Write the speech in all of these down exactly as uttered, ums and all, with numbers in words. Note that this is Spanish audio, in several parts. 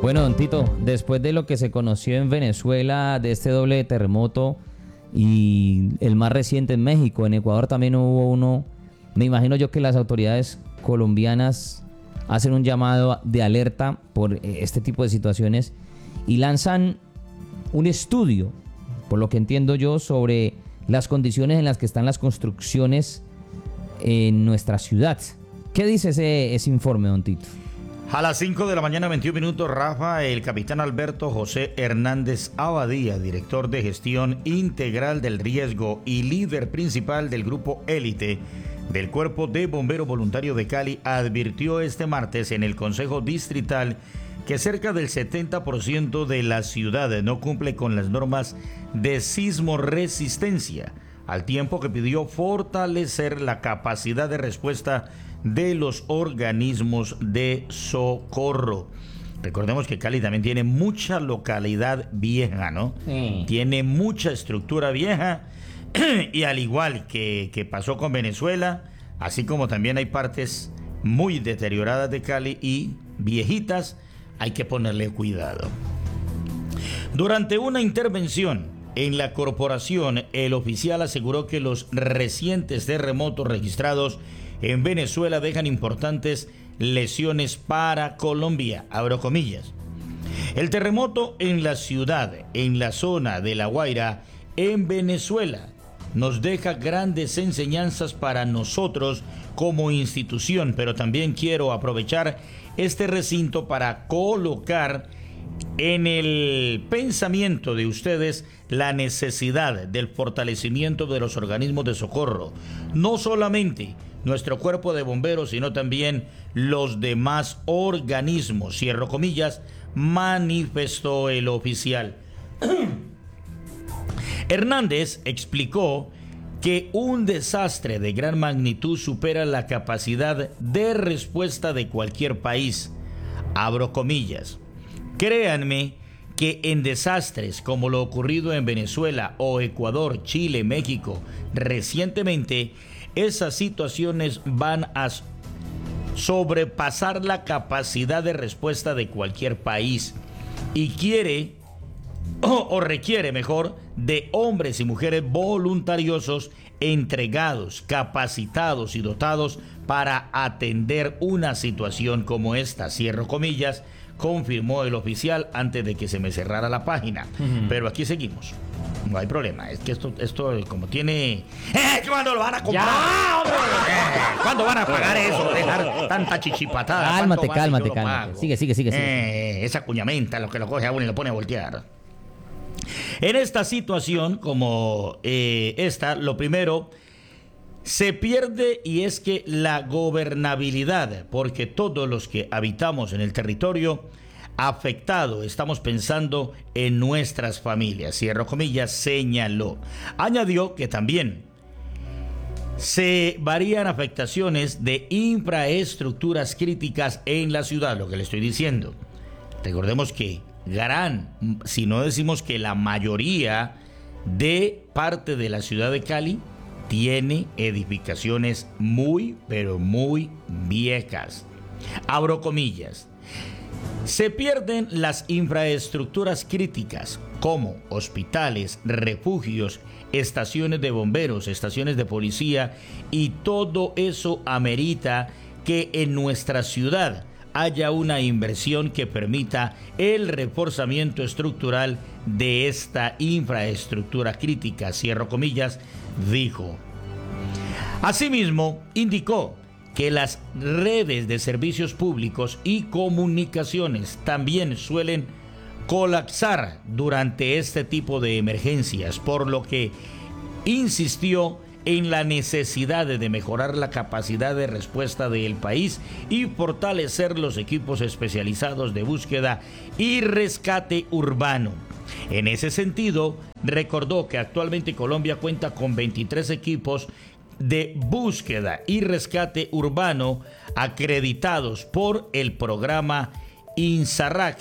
Bueno, don Tito, después de lo que se conoció en Venezuela, de este doble terremoto y el más reciente en México, en Ecuador también hubo uno, me imagino yo que las autoridades colombianas hacen un llamado de alerta por este tipo de situaciones y lanzan un estudio, por lo que entiendo yo, sobre las condiciones en las que están las construcciones en nuestra ciudad. ¿Qué dice ese, ese informe, don Tito? A las cinco de la mañana, veintiún minutos, Rafa, el capitán Alberto José Hernández Abadía, director de gestión integral del riesgo y líder principal del grupo Élite del Cuerpo de Bomberos Voluntarios de Cali, advirtió este martes en el Consejo Distrital que cerca del setenta por ciento de la ciudad no cumple con las normas de sismoresistencia, al tiempo que pidió fortalecer la capacidad de respuesta de los organismos de socorro. Recordemos que Cali también tiene mucha localidad vieja, ¿no? Sí. Tiene mucha estructura vieja y al igual que, que pasó con Venezuela, así como también hay partes muy deterioradas de Cali y viejitas, hay que ponerle cuidado. Durante una intervención en la corporación, el oficial aseguró que los recientes terremotos registrados en Venezuela dejan importantes lesiones para Colombia, abro comillas. El terremoto en la ciudad, en la zona de La Guaira, en Venezuela, nos deja grandes enseñanzas para nosotros como institución, pero también quiero aprovechar este recinto para colocar en el pensamiento de ustedes la necesidad del fortalecimiento de los organismos de socorro, no solamente nuestro cuerpo de bomberos, sino también los demás organismos, cierro comillas, manifestó el oficial. Hernández explicó que un desastre de gran magnitud supera la capacidad de respuesta de cualquier país, abro comillas. Créanme que en desastres como lo ocurrido en Venezuela o Ecuador, Chile, México, recientemente, esas situaciones van a sobrepasar la capacidad de respuesta de cualquier país y quiere o, o requiere mejor de hombres y mujeres voluntariosos, entregados, capacitados y dotados para atender una situación como esta, cierro comillas, confirmó el oficial antes de que se me cerrara la página. Uh-huh. Pero aquí seguimos. No hay problema. Es que esto, esto como tiene... ¡Eh! ¿Cuándo lo van a comprar? ¡Ya, hombre! Eh, ¿Cuándo van a pagar eso? Dejar tanta chichipatada. Cálmate, cálmate, cálmate. Sigue, sigue, sigue. sigue. Eh, esa cuñamenta, lo que lo coge a uno y lo pone a voltear. En esta situación, como eh, esta, lo primero... se pierde y es que la gobernabilidad, porque todos los que habitamos en el territorio afectado estamos pensando en nuestras familias, cierro comillas, señaló. Añadió que también se varían afectaciones de infraestructuras críticas en la ciudad, lo que le estoy diciendo. Recordemos que gran, si no decimos que la mayoría de parte de la ciudad de Cali tiene edificaciones muy, pero muy viejas. Abro comillas. Se pierden las infraestructuras críticas como hospitales, refugios, estaciones de bomberos, estaciones de policía, y todo eso amerita que en nuestra ciudad haya una inversión que permita el reforzamiento estructural de esta infraestructura crítica, cierro comillas, dijo. Asimismo, indicó que las redes de servicios públicos y comunicaciones también suelen colapsar durante este tipo de emergencias, por lo que insistió en la necesidad de mejorar la capacidad de respuesta del país y fortalecer los equipos especializados de búsqueda y rescate urbano. En ese sentido, recordó que actualmente Colombia cuenta con veintitrés equipos de búsqueda y rescate urbano acreditados por el programa INSARAC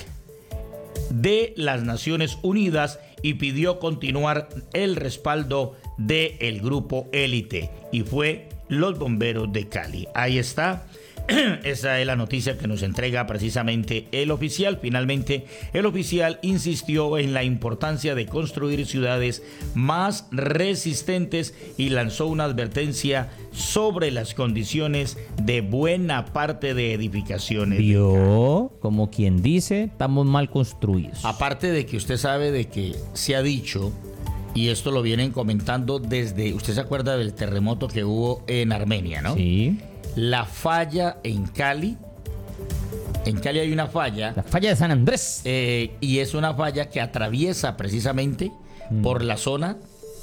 de las Naciones Unidas y pidió continuar el respaldo del grupo Élite, y fue los bomberos de Cali. Ahí está Esa es la noticia que nos entrega precisamente el oficial. Finalmente, el oficial insistió en la importancia de construir ciudades más resistentes y lanzó una advertencia sobre las condiciones de buena parte de edificaciones. Vio, como quien dice, estamos mal construidos. Aparte de que usted sabe de que se ha dicho, y esto lo vienen comentando desde, usted se acuerda del terremoto que hubo en Armenia, ¿no? Sí. La falla en Cali. En Cali hay una falla. La falla de San Andrés. Eh, y es una falla que atraviesa precisamente mm. por la zona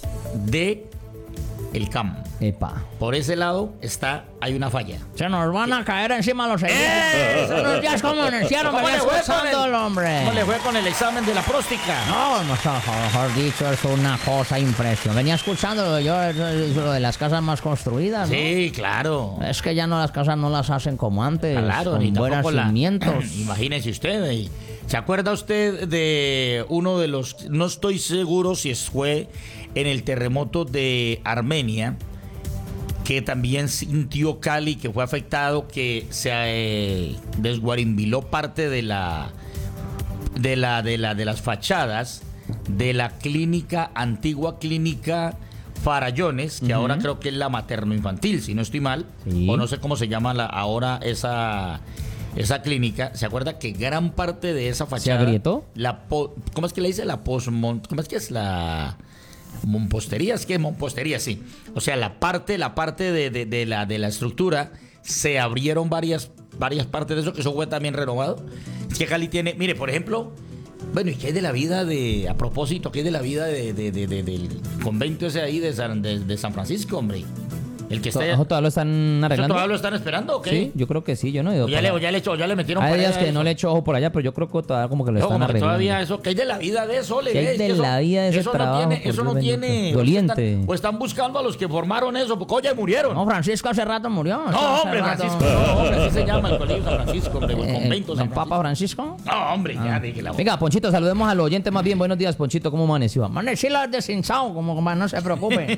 de el C A M. Epa. Por ese lado está, hay una falla. Se nos van a caer encima los edificios. ¡Eh! Eso no ya es como en el cielo, me le fue con el hombre. ¿Cómo le fue con el examen de la próstica? No, no, mejor dicho, es una cosa impresionante. Venía escuchando yo lo de las casas más construidas, ¿no? Sí, claro. Es que ya no las casas no las hacen como antes. Claro, con ni buenos la... cimientos. Imagínese usted. ¿Se acuerda usted de uno de los... No estoy seguro si fue en el terremoto de Armenia, que también sintió Cali, que fue afectado, que se eh, desguarimbiló parte de la, de la de la de las fachadas de la clínica, antigua clínica Farallones, que uh-huh. ahora creo que es la materno-infantil, si no estoy mal, sí. o no sé cómo se llama la, ahora esa esa clínica. ¿Se acuerda que gran parte de esa fachada se agrietó? La po, ¿cómo es que le dice la posmont? ¿Cómo es que es la Mompostería? Es que es mompostería, sí. O sea, la parte, la parte de, de, de, la, de la estructura, se abrieron varias, varias partes de eso, que eso fue también renovado. Es que Cali tiene, mire, por ejemplo, bueno, ¿y qué hay de la vida de, a propósito, qué hay de la vida de, de, de, de, del convento ese ahí de San, de, de San Francisco, hombre? El que está ¿Eso todavía lo están arreglando? ¿Todavía lo están esperando o qué? Sí, yo creo que sí, yo no he ido. O ya, le, o ya, le, ya le metieron hay días que eso. No le echo ojo por allá, pero yo creo que todavía como que lo no, están como arreglando. Todavía eso, ¿qué hay de la vida de eso? Le ¿Qué hay de eso, la vida de ese eso trabajo? No tiene, eso no tiene... Doliente. O están, o están buscando a los que formaron eso, porque oye, murieron. No, Francisco hace rato murió. No, hombre, Francisco, no, hombre, así se llama el colegio San Francisco, hombre, el convento San ¿El Papa Francisco? No, hombre, ah. ya dije la voz. Venga, Ponchito, saludemos al oyente más bien. Buenos días, Ponchito, ¿cómo amaneció? Amanecilo deshinchado, como, como no se preocupe.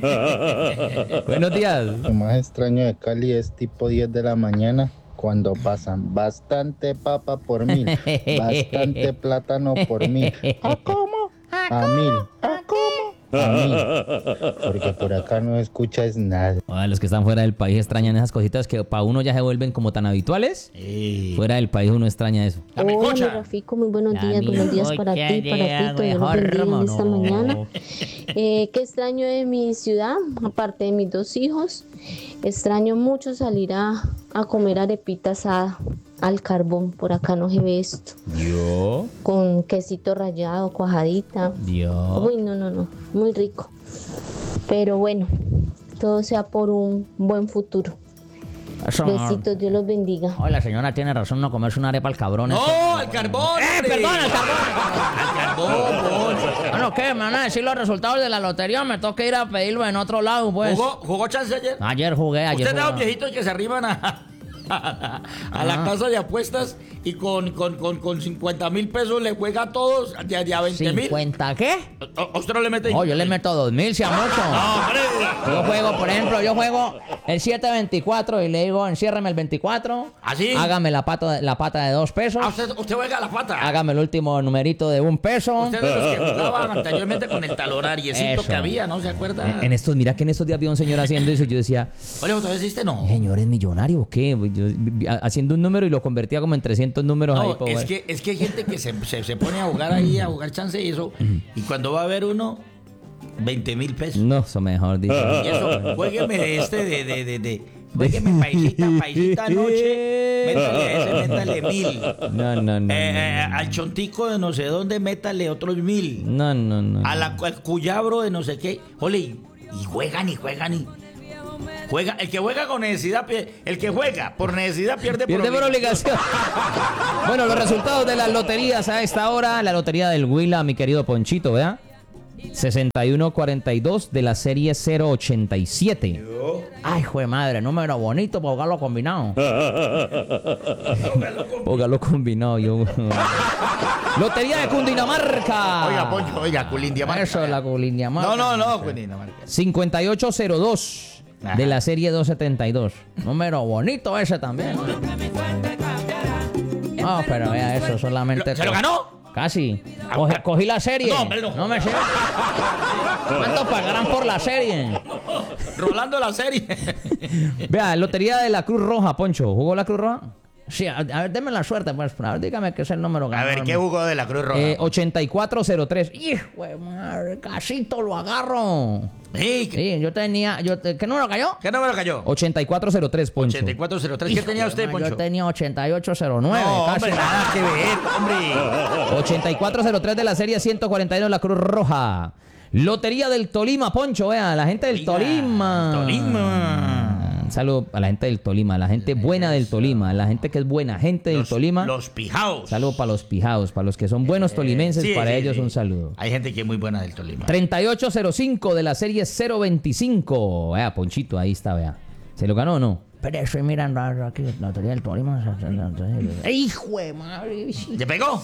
Buenos días. Lo más extraño de Cali es tipo diez de la mañana cuando pasan bastante papa por mil, bastante plátano por mil. ¿A cómo? A mil. ¿A cómo? A mil. Porque por acá no escuchas nada. Bueno, los que están fuera del país extrañan esas cositas que para uno ya se vuelven como tan habituales. Sí. Fuera del país uno extraña eso. Hola, Rafico, muy buenos días. Buenos días para ti, para ti. Dios los bendiga en esta mañana. Eh, ¿Qué extraño de mi ciudad? Aparte de mis dos hijos, extraño mucho salir a, a comer arepita asada al carbón. Por acá no se ve esto. Yo. Con quesito rallado, cuajadita. Yo. Uy, no, no, no. Muy rico. Pero bueno, todo sea por un buen futuro. Eso, besitos, Dios los bendiga. Oh, la señora tiene razón, no comerse una arepa al cabrón. No, eso. al carbón. ¡Eh, perdón, al carbón! Al carbón, Bueno, ¿qué? ¿Me van a decir los resultados de la lotería? Me toca ir a pedirlo en otro lado, pues. ¿Jugó, jugó chance ayer? Ayer jugué, ayer ¿Usted jugué. de los viejitos que se arriban a, a, a la casa de apuestas y con, con, con, con cincuenta mil pesos le juega a todos de, de a veinte mil? ¿cincuenta qué? ¿A usted no le mete? Oh, yo le meto dos mil, si a mucho. No, hombre. Yo juego, por ejemplo, yo juego el siete veinticuatro y le digo, enciérreme el veinticuatro. ¿Así? Hágame la pata, la pata de dos pesos. ¿Ah, usted, usted juega a la pata? Hágame el último numerito de un peso. Usted de los que jugaban anteriormente con el talonariecito que había, ¿no se acuerda? En, en estos, mira que en estos días vi a un señor haciendo eso y yo decía... Oye, ¿otra vez hiciste? No. Señor, ¿es millonario o qué? Yo, haciendo un número y lo convertía como en trescientos números no, ahí. Pues, es, que, es que hay gente que se, se, se pone a jugar ahí, a jugar chance y eso, y cuando va a ver uno, veinte mil pesos. No, eso mejor dicho. Y eso, juégueme de este, de, de, de, de juégueme paisita, paisita anoche, métale a ese, métale mil. No, no, no, eh, no, eh, no. Al chontico de no sé dónde, métale otros mil. No, no, no. A la, al cuyabro de no sé qué. Ole, y juegan y juegan y... Juega, el que juega con necesidad, el que juega por necesidad pierde, pierde por, por obligación. Bueno, los resultados de las loterías a esta hora. La lotería del Huila, mi querido Ponchito, ¿verdad? sesenta y uno cuarenta y dos de la serie cero ochenta y siete. Ay, jue madre, número bonito para jugarlo combinado. Jugarlo combinado, yo. Lotería de Cundinamarca. Oiga, Poncho, oiga, Cundinamarca. Eso es la Cundinamarca. No, no, no, Cundinamarca. cincuenta y ocho cero dos Ajá. de la serie doscientos setenta y dos. Número bonito ese también. No, pero vea eso, solamente... ¿Lo- ¿Se lo ganó? Casi. Cogí, cogí la serie. No, hombre, no. No me sé. ¿Cuánto pagarán por la serie? Rolando la serie. Vea, Lotería de la Cruz Roja, Poncho. ¿Jugó la Cruz Roja? Sí, a, a ver, denme la suerte, pues. A ver, dígame qué es el número A ganador. ver, ¿qué jugó de la Cruz Roja? Eh, ochenta y cuatro cero tres. ¡Hijo de madre! Casito lo agarro. Sí, ¿qué, Sí, yo tenía... Yo te- ¿Qué número cayó? ¿qué número cayó? ochenta y cuatro cero tres, Poncho. ochenta y cuatro cero tres. ¿Qué tenía usted, Yo Poncho? tenía ochenta y ocho cero nueve. No, casi. hombre, nada que ver, hombre. ochenta y cuatro cero tres de la serie ciento cuarenta y uno, la Cruz Roja. Lotería del Tolima, Poncho, vea, la gente del Oiga, Tolima. Tolima. Un saludo a la gente del Tolima, la gente buena del Tolima, la gente que es buena gente del Los, Tolima. los pijaos. Saludo para los pijaos, para los que son buenos tolimenses, Sí, para sí, ellos sí. un saludo. Hay gente que es muy buena del Tolima. treinta y ocho cero cinco de la serie cero veinticinco. Vea, Ponchito, ahí está, vea. ¿Se lo ganó o no? Pero estoy mirando aquí, la Lotería del Tolima. ¡Hijo de madre! ¿Te pegó?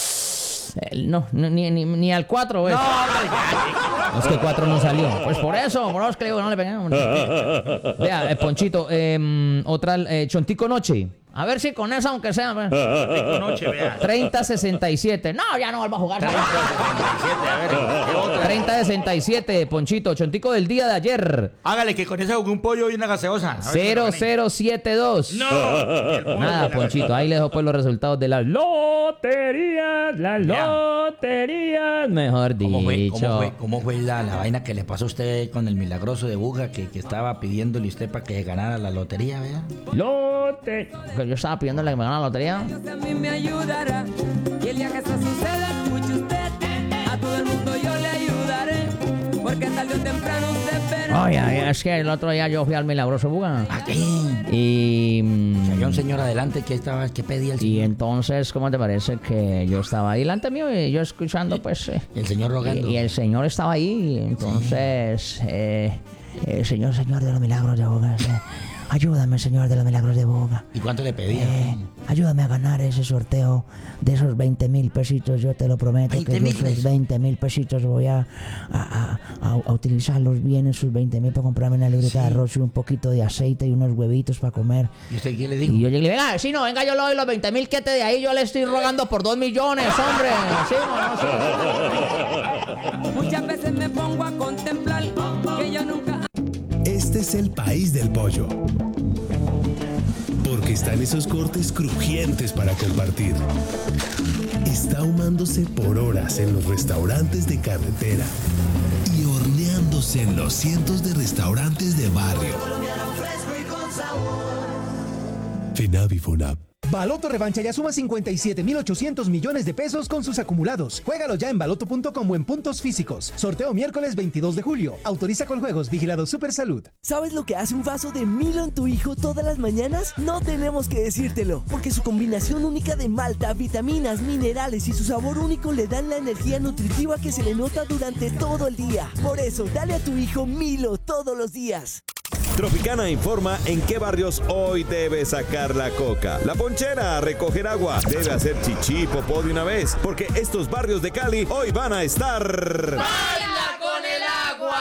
Eh, No, no, ni, ni, ni al cuatro, ¿ves? No, hombre, ya. No, es que cuatro no salió. Pues por eso, por eso es que le digo, no le pegamos. Vea, eh, Ponchito, eh, otra, eh, Chontico Noche. A ver si con esa, aunque sea. pues. Rico noche, vea. treinta sesenta y siete. No, ya no vuelvo a jugar. treinta sesenta y siete, a ver, ¿qué otra? treinta sesenta y siete, Ponchito. Chontico del día de ayer. Hágale que con esa jugué un pollo y una gaseosa. A ver si cero lo gané. cero siete dos. No. El pollo Nada, y la Ponchito. Ahí les dejo pues los resultados de las loterías. Las Ya. loterías. Mejor ¿Cómo fue, dicho. cómo fue, cómo fue la, la vaina que le pasó a usted con el milagroso de Buga que, que estaba pidiéndole usted para que ganara la lotería, vea? Lote. Yo estaba pidiéndole que me ganara la lotería. Dios a mí me ayudará. Y el día que eso suceda, escuche usted. A todo el mundo yo le ayudaré. Porque tarde o temprano usted verá. Oye, es que el otro día yo fui al milagroso Buga. Aquí. Y. mm, Había un señor adelante que estaba, que pedía el Y señor. entonces, ¿cómo te parece que yo estaba ahí delante mío y yo escuchando, pues. eh, El señor rogando. y, y el señor estaba ahí. Y entonces, eh, eh, señor, señor de los milagros de Boga. eh, ayúdame, señor de los milagros de Boga. ¿Y cuánto le pedía? Eh, ayúdame a ganar ese sorteo de esos veinte mil pesitos, yo te lo prometo que veinte yo mil esos pesos. veinte mil pesitos voy a, a, a- a- a utilizarlos bien, esos veinte mil para comprarme una libreta de arroz y un poquito de aceite y unos huevitos para comer. ¿Y usted qué le dijo? Y yo llegué y le dije, venga, si no, venga, yo le doy los veinte mil, quete de ahí, yo le estoy rogando por dos millones, hombre. Sí, no, no, sí. Muchas veces me pongo a contemplar que yo nunca. Este es el país del pollo. Porque están esos cortes crujientes para compartir. Está ahumándose por horas en los restaurantes de carretera y horneándose en los cientos de restaurantes de barrio. FENAV y FONAP. Baloto Revancha ya suma cincuenta y siete mil ochocientos millones de pesos con sus acumulados. Juégalo ya en baloto punto com o en puntos físicos. Sorteo miércoles veintidós de julio. Autoriza con juegos. Vigilado Supersalud. ¿Sabes lo que hace un vaso de Milo en tu hijo todas las mañanas? No tenemos que decírtelo, porque su combinación única de malta, vitaminas, minerales y su sabor único le dan la energía nutritiva que se le nota durante todo el día. Por eso, dale a tu hijo Milo todos los días. Tropicana informa en qué barrios hoy debe sacar la coca. La ponchera a recoger agua. Debe hacer chichi, popó de una vez, porque estos barrios de Cali hoy van a estar... ¡Baila con el agua!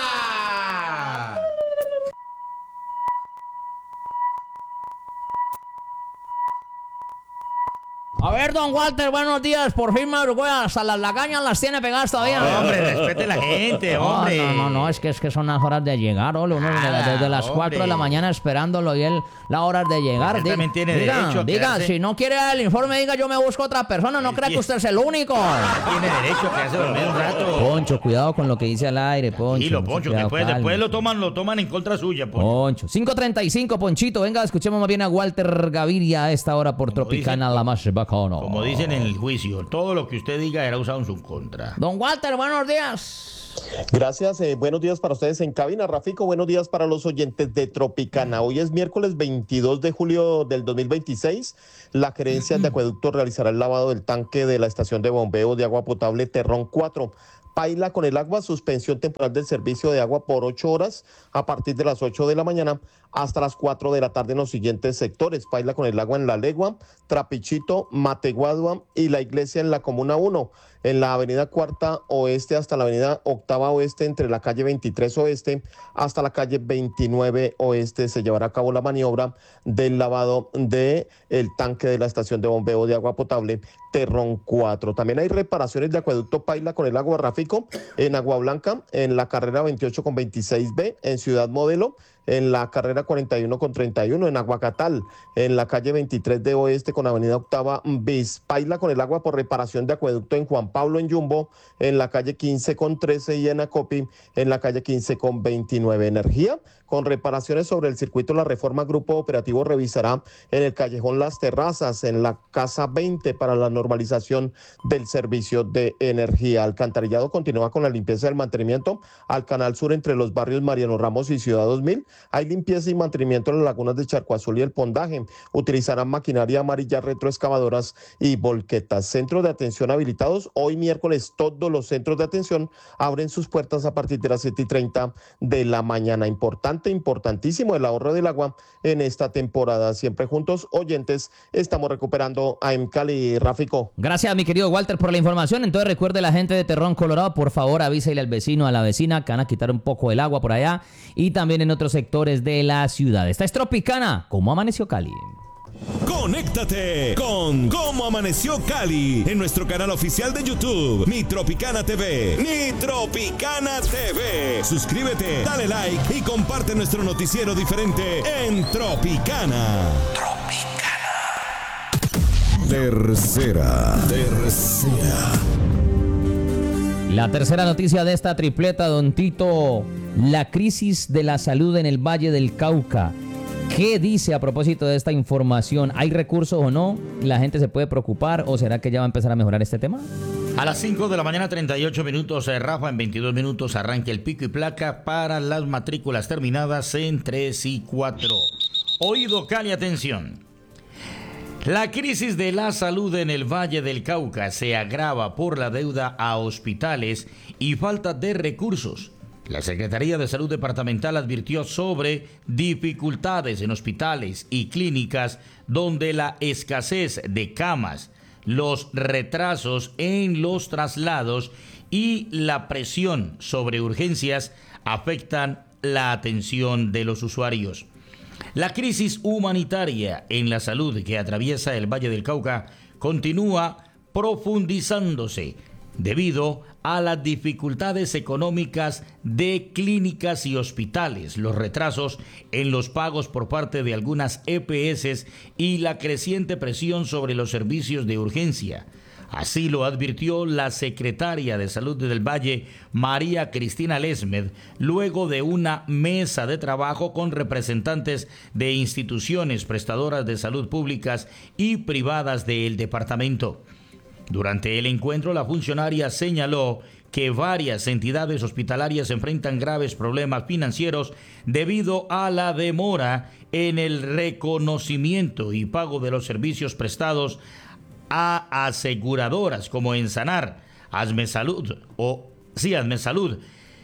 A ver, don Walter, buenos días. Por fin me güey, hasta las lagañas las tiene pegadas todavía. No, hombre, respete a la gente, No, hombre. No, no, no, es que, es que son las horas de llegar, ole, uno Nada, desde las cuatro de la hombre. mañana esperándolo y él las horas de llegar. Él Diga- también tiene diga, derecho a diga, quedarse. si no quiere el informe, diga yo me busco otra persona, no Él crea que tiene- usted es el único. Tiene derecho a quedarse dormido un rato. Poncho, cuidado con lo que dice al aire, Poncho. Y lo mucho Poncho, cuidado, después, calma. después lo toman, lo toman en contra suya, Poncho. Poncho. cinco treinta y cinco, Ponchito. Venga, escuchemos más bien a Walter Gaviria a esta hora por Como Tropicana, dicen- la más bacana. Como dicen en el juicio, todo lo que usted diga era usado en su contra. Don Walter, buenos días. Gracias, eh, buenos días para ustedes en cabina. Rafico, buenos días para los oyentes de Tropicana. Hoy es miércoles veintidós de julio del dos mil veintiséis. La gerencia de acueducto realizará el lavado del tanque de la estación de bombeo de agua potable Terrón cuatro. Paila con el agua, suspensión temporal del servicio de agua por ocho horas a partir de las ocho de la mañana hasta las cuatro de la tarde en los siguientes sectores. Paila con el agua en La Legua, Trapichito, Mateguadua y La Iglesia en la Comuna uno. en la avenida Cuarta Oeste hasta la avenida Octava Oeste, entre la calle veintitrés Oeste hasta la calle veintinueve Oeste, se llevará a cabo la maniobra del lavado del tanque de la estación de bombeo de agua potable Terrón cuatro. También hay reparaciones de acueducto Paila con el agua Ráfico en Agua Blanca, en la carrera veintiocho con veintiséis B, en Ciudad Modelo, en la carrera cuarenta y uno con treinta y uno, en Aguacatal, en la calle veintitrés de Oeste con avenida Octava bis. Paila con el agua por reparación de acueducto en Juan Pablo en Yumbo, en la calle quince con trece y en Acopi, en la calle quince con veintinueve. Energía con reparaciones sobre el circuito La Reforma. Grupo Operativo revisará en el callejón Las Terrazas, en la casa veinte, para la normalización del servicio de energía. Alcantarillado continúa con la limpieza y el mantenimiento al Canal Sur entre los barrios Mariano Ramos y Ciudad dos mil. Hay limpieza y mantenimiento en las lagunas de Charco Azul y El Pondaje. Utilizarán maquinaria amarilla, retroexcavadoras y volquetas. Centros de atención habilitados. Hoy miércoles todos los centros de atención abren sus puertas a partir de las siete y treinta de la mañana. Importante, importantísimo el ahorro del agua en esta temporada. Siempre juntos, oyentes, estamos recuperando a Cali. Ráfico. Gracias, mi querido Walter, por la información. Entonces recuerde, la gente de Terrón, Colorado, por favor avísele al vecino, a la vecina, que van a quitar un poco el agua por allá y también en otros sectores de la ciudad. Esta es Tropicana. ¿Cómo amaneció Cali? Conéctate con Cómo Amaneció Cali en nuestro canal oficial de YouTube, Mi Tropicana T V. Mi Tropicana T V. Suscríbete, dale like y comparte nuestro noticiero diferente en Tropicana. Tropicana. Tercera. Tercera. La tercera noticia de esta tripleta, don Tito, la crisis de la salud en el Valle del Cauca. ¿Qué dice a propósito de esta información? ¿Hay recursos o no? ¿La gente se puede preocupar o será que ya va a empezar a mejorar este tema? A las cinco de la mañana, treinta y ocho minutos, eh, Rafa, en veintidós minutos arranca el pico y placa para las matrículas terminadas en tres y cuatro. Oído Cali, atención. La crisis de la salud en el Valle del Cauca se agrava por la deuda a hospitales y falta de recursos. La Secretaría de Salud Departamental advirtió sobre dificultades en hospitales y clínicas donde la escasez de camas, los retrasos en los traslados y la presión sobre urgencias afectan la atención de los usuarios. La crisis humanitaria en la salud que atraviesa el Valle del Cauca continúa profundizándose debido a las dificultades económicas de clínicas y hospitales, los retrasos en los pagos por parte de algunas E P S y la creciente presión sobre los servicios de urgencia. Así lo advirtió la secretaria de Salud del Valle, María Cristina Lesmed, luego de una mesa de trabajo con representantes de instituciones prestadoras de salud públicas y privadas del departamento. Durante el encuentro, la funcionaria señaló que varias entidades hospitalarias enfrentan graves problemas financieros debido a la demora en el reconocimiento y pago de los servicios prestados a aseguradoras como Ensanar, Hazme Salud o sí, Hazme Salud,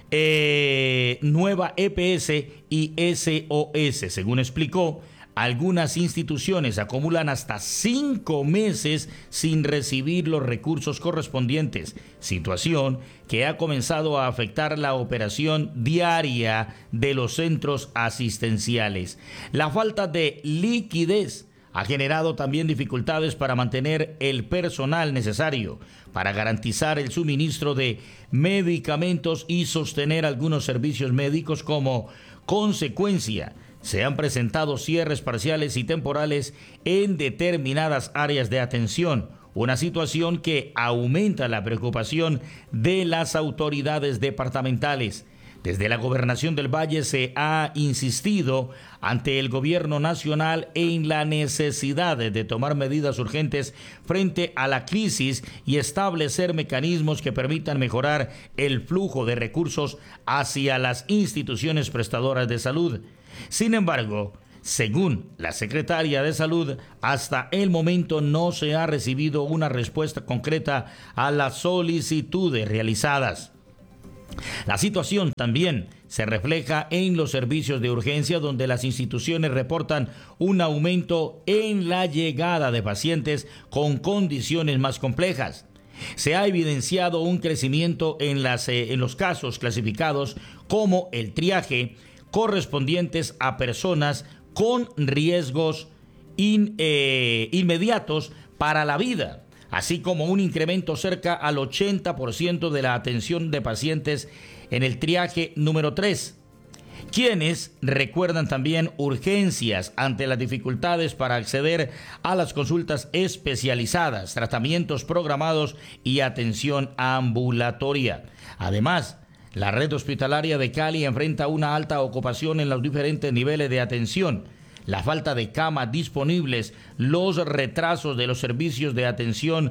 eh, Nueva E P S y S O S. Según explicó, algunas instituciones acumulan hasta cinco meses sin recibir los recursos correspondientes, situación que ha comenzado a afectar la operación diaria de los centros asistenciales. La falta de liquidez ha generado también dificultades para mantener el personal necesario para garantizar el suministro de medicamentos y sostener algunos servicios médicos. Como consecuencia, se han presentado cierres parciales y temporales en determinadas áreas de atención, una situación que aumenta la preocupación de las autoridades departamentales. Desde la Gobernación del Valle se ha insistido ante el gobierno nacional en la necesidad de tomar medidas urgentes frente a la crisis y establecer mecanismos que permitan mejorar el flujo de recursos hacia las instituciones prestadoras de salud. Sin embargo, según la secretaria de Salud, hasta el momento no se ha recibido una respuesta concreta a las solicitudes realizadas. La situación también se refleja en los servicios de urgencia, donde las instituciones reportan un aumento en la llegada de pacientes con condiciones más complejas. Se ha evidenciado un crecimiento en, las, eh, en los casos clasificados como el triaje correspondientes a personas con riesgos in, eh, inmediatos para la vida, así como un incremento cerca al ochenta por ciento de la atención de pacientes en el triaje número tres, quienes recuerdan también urgencias ante las dificultades para acceder a las consultas especializadas, tratamientos programados y atención ambulatoria. Además, la red hospitalaria de Cali enfrenta una alta ocupación en los diferentes niveles de atención, la falta de camas disponibles, los retrasos de los servicios de atención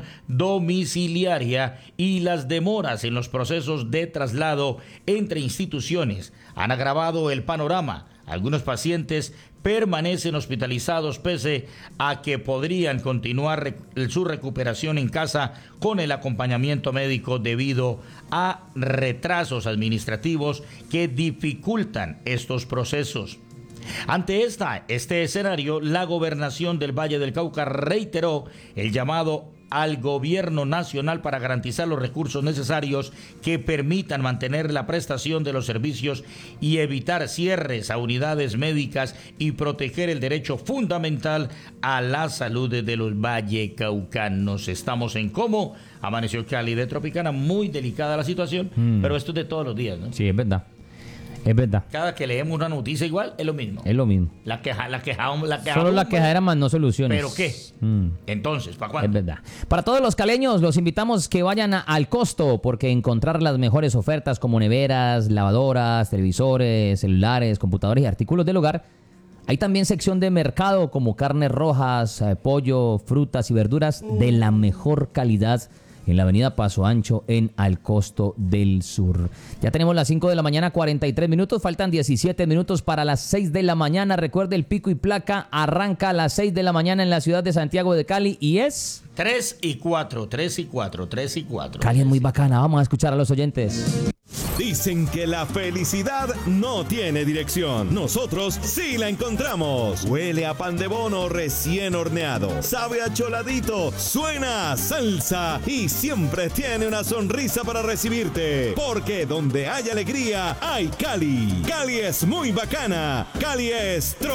domiciliaria y las demoras en los procesos de traslado entre instituciones han agravado el panorama. Algunos pacientes permanecen hospitalizados pese a que podrían continuar rec- su recuperación en casa con el acompañamiento médico debido a retrasos administrativos que dificultan estos procesos. Ante esta, este escenario, la Gobernación del Valle del Cauca reiteró el llamado al gobierno nacional para garantizar los recursos necesarios que permitan mantener la prestación de los servicios y evitar cierres a unidades médicas y proteger el derecho fundamental a la salud de los vallecaucanos. Estamos en cómo amaneció Cali de Tropicana, muy delicada la situación, mm. pero esto es de todos los días, ¿no? Sí, es verdad. Es verdad. Cada que leemos una noticia igual, es lo mismo. Es lo mismo. La queja, la queja, la queja. Solo la quejadera más, no soluciones. ¿Pero qué? Mm. Entonces, ¿para cuándo? Es verdad. Para todos los caleños, los invitamos que vayan a, al Costo, porque encontrar las mejores ofertas como neveras, lavadoras, televisores, celulares, computadores y artículos del hogar. Hay también sección de mercado como carnes rojas, eh, pollo, frutas y verduras de la mejor calidad en la avenida Paso Ancho en Al Costo del Sur. Ya tenemos las cinco de la mañana, cuarenta y tres minutos, faltan diecisiete minutos para las seis de la mañana. Recuerde, el pico y placa arranca a las seis de la mañana en la ciudad de Santiago de Cali y es... tres y cuatro, tres y cuatro, tres y cuatro. Cali es muy bacana, vamos a escuchar a los oyentes. Dicen que la felicidad no tiene dirección. Nosotros sí la encontramos. Huele a pan de bono recién horneado. Sabe a choladito. Suena a salsa. Y siempre tiene una sonrisa para recibirte. Porque donde hay alegría, hay Cali. Cali es muy bacana. Cali es...